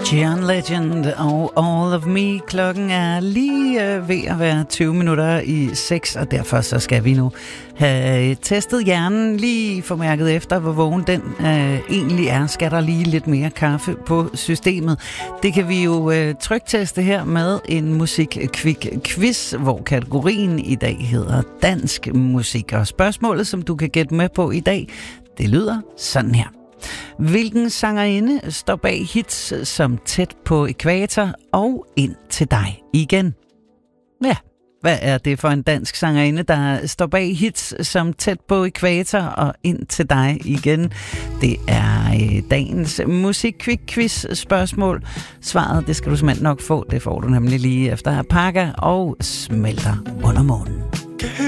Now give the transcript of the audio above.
John Legend og All of Me. Klokken er lige ved at være 20 minutter i 6, og derfor så skal vi nu have testet hjernen, lige formærket efter, hvor vågen den egentlig er. Skal der lige lidt mere kaffe på systemet? Det kan vi jo trykteste her med en musik-quiz, hvor kategorien i dag hedder dansk musik. Og spørgsmålet, som du kan gætte med på i dag, det lyder sådan her. Hvilken sangerinde står bag hits som Tæt på ækvator og Ind til dig igen? Ja, hvad er det for en dansk sangerinde, der står bag hits som Tæt på ækvator og Ind til dig igen? Det er dagens musik-quiz spørgsmål. Svaret, det skal du simpelthen nok få. Det får du nemlig lige efter Parker og Smelter under månen.